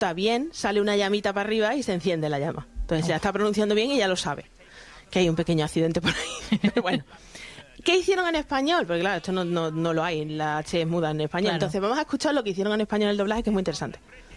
está bien, sale una llamita para arriba y se enciende la llama. Entonces ya está pronunciando bien y ya lo sabe. Que hay un pequeño accidente por ahí. Pero bueno. ¿Qué hicieron en español? Porque claro, esto no lo hay, la H es muda en español. Claro. Entonces vamos a escuchar lo que hicieron en español en el doblaje, que es muy interesante.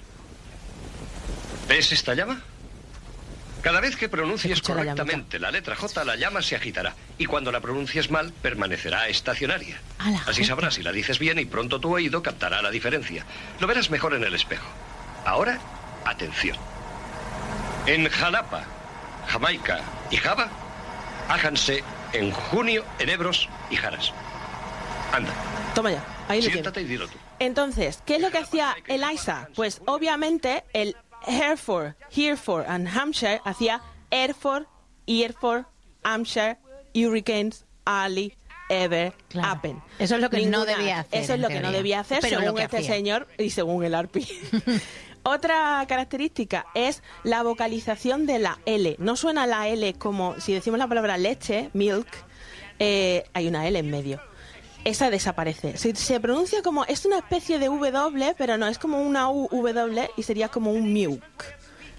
¿Ves esta llama? Cada vez que pronuncies correctamente la letra J, la llama se agitará. Y cuando la pronuncies mal, permanecerá estacionaria. Así sabrás si la dices bien y pronto tu oído captará la diferencia. Lo verás mejor en el espejo. Ahora, atención. En Jalapa, Jamaica y Java, háganse en junio en Ebros y Jaras. Anda. Toma ya, ahí lo siéntate y dilo tú. Entonces, ¿qué es lo que hacía Eliza? Pues obviamente el Hereford, and Hampshire hacía Hereford, Hampshire, Hurricanes, Ali, Ever, Happen. Eso es lo que no debía hacer. Eso es lo que no debía hacer, pero según este señor y según el ARPI. Otra característica es la vocalización de la L. No suena la L como si decimos la palabra leche, milk, hay una L en medio. Esa desaparece. Se pronuncia como, es una especie de W, pero no, es como una W y sería como un milk.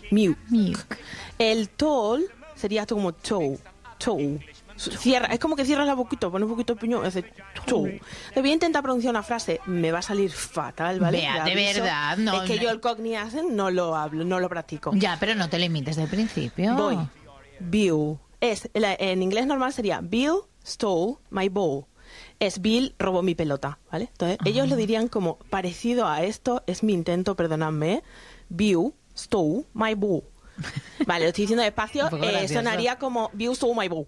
El tall sería esto como toe. Cierra, es como que cierras la boquita, pones un poquito de puño, hace toe. Te voy a intentar pronunciar una frase, me va a salir fatal, ¿vale? Vea, de verdad, no. Es que yo el Cockney accent no lo hablo, no lo practico. Ya, pero no te limites del principio. Voy. Bill. En inglés normal sería Bill stole my ball. Es Bill robó mi pelota, ¿vale? Entonces, ellos lo dirían como parecido a esto, es mi intento, perdonadme. Bill stole my ball. Vale, lo estoy diciendo despacio, sonaría como Bill stole my ball.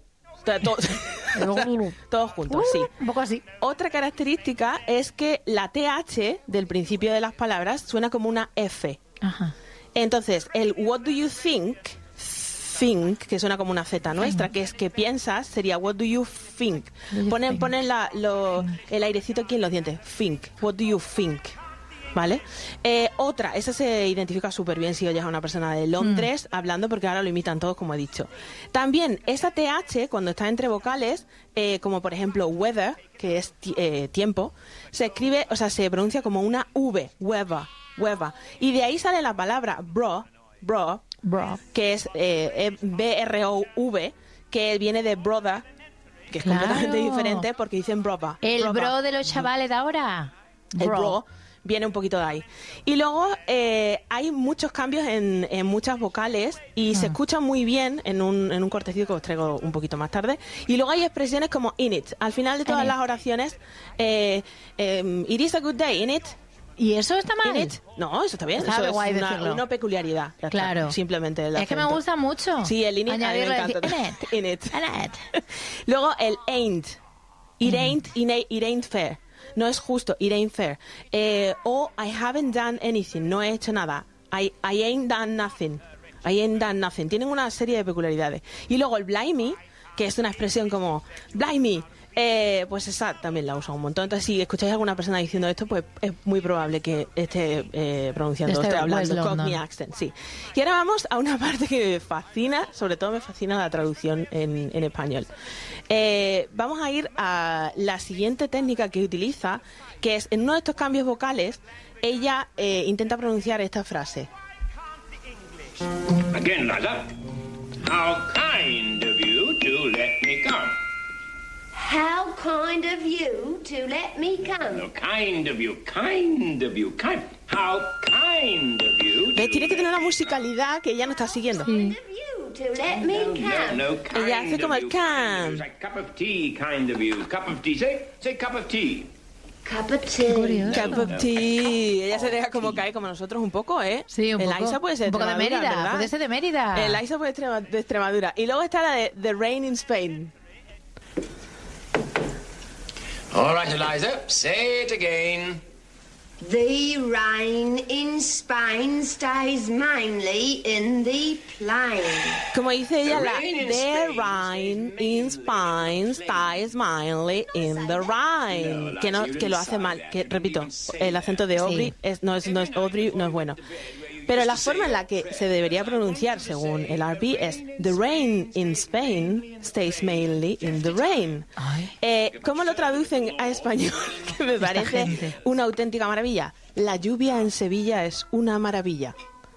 Todos juntos, sí. Un poco así. Otra característica es que la TH del principio de las palabras suena como una F. Ajá. Entonces, el what do you think, que suena como una Z nuestra, que es que piensas, sería what do you think. Ponen el airecito aquí en los dientes. Think. What do you think? ¿Vale? Otra, esa se identifica súper bien si oyes a una persona de Londres hablando, porque ahora lo imitan todos, como he dicho. También, esa TH, cuando está entre vocales, como por ejemplo weather, que es tiempo, se escribe, o sea, se pronuncia como una V, weather. Y de ahí sale la palabra bro, que es B-R-O-V, que viene de brother, que es completamente diferente porque dicen brother. El bro de los chavales de ahora. El bro viene un poquito de ahí. Y luego hay muchos cambios en muchas vocales y se escuchan muy bien en un cortecito que os traigo un poquito más tarde. Y luego hay expresiones como in it. Al final de todas las oraciones, it is a good day, in it. ¿Y eso está mal? No, eso está bien. Está eso guay es decirlo. una peculiaridad. Claro. Está, simplemente el acento. Es que me gusta mucho. Sí, el in it a mí me encanta. In it. Luego el ain't. It ain't fair. No es justo, it ain't fair. O I haven't done anything. No he hecho nada. I ain't done nothing. Tienen una serie de peculiaridades. Y luego el blimey, que es una expresión como blimey. Pues esa también la usa un montón. Entonces, si escucháis a alguna persona diciendo esto, pues es muy probable que esté pronunciando, esté hablando Cockney accent, sí. Y ahora vamos a una parte que me fascina, sobre todo me fascina la traducción en español. Vamos a ir a la siguiente técnica que utiliza, que es, en uno de estos cambios vocales, ella intenta pronunciar esta frase. Again, Liza. How kind of you to let me come. How kind of you to let me come. No, kind of you. How kind of you. Tiene que tener una musicalidad que ella no está siguiendo. Sí. To let me come. No, ella hace como el can. Like cup of tea, kind of you. Cup of tea. Say cup of tea. Cup of tea. Cup of tea. Ella se deja como caer como nosotros un poco, ¿eh? Sí, un poco. Eliza puede ser un poco de Mérida, ¿verdad? puede ser de Mérida. Eliza puede ser de Extremadura. Y luego está la de The Rain in Spain. All right, Eliza, say it again. The rain in Spain stays mainly in the plain. Como dice ella, The rain in Spain stays mainly in the rain. No, que lo hace mal. Que, repito, el acento de Aubrey no es Audrey, no es bueno. Pero la forma en la que se debería pronunciar, según el RP, es The rain in Spain stays mainly in the rain. ¿Cómo lo traducen a español? Que me parece una auténtica maravilla. La lluvia en Sevilla es una maravilla.